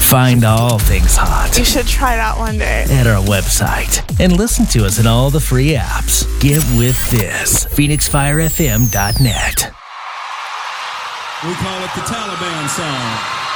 Find all things hot. You should try it out one day. At our website. And listen to us in all the free apps. Get with this. PhoenixFireFM.net. We call it the Taliban song.